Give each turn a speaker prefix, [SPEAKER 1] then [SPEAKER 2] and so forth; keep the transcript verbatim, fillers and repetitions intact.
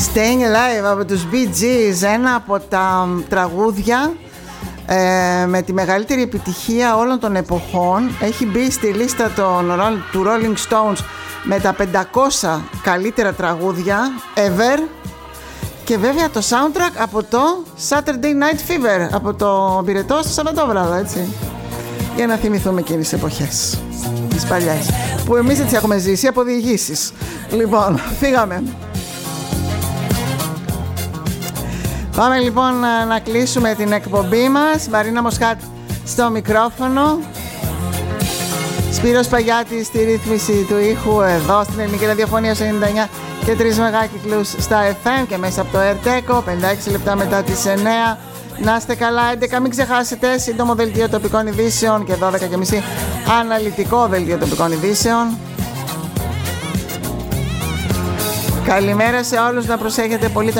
[SPEAKER 1] Staying Alive από τους Bee Gees, ένα από τα τραγούδια ε, με τη μεγαλύτερη επιτυχία όλων των εποχών. Έχει μπει στη λίστα των, του Rolling Stones με τα πεντακόσια καλύτερα τραγούδια ever. Και βέβαια το soundtrack από το Saturday Night Fever, από το πυρετό στο Σαββατόβραδο, έτσι. Για να θυμηθούμε εκείνες τις εποχές, τις παλιές, που εμείς έτσι έχουμε ζήσει από διηγήσεις. Λοιπόν, φύγαμε. Πάμε λοιπόν να, να κλείσουμε την εκπομπή μας. Μαρίνα Μοσχάτ στο μικρόφωνο, Σπύρος Παγιάτης στη ρύθμιση του ήχου εδώ στην Ελληνική Ραδιοφωνία στο ενενήντα εννιά και τρεις μεγάκυκλους στα εφ εμ και μέσα από το ΕΡΤΕΚΟ, πενήντα έξι λεπτά μετά τις εννιά. Να είστε καλά, έντεκα μην ξεχάσετε σύντομο δελτίο τοπικών ειδήσεων και δώδεκα και μισή αναλυτικό δελτίο τοπικών ειδήσεων. Καλημέρα σε όλους, να προσέχετε πολύ τον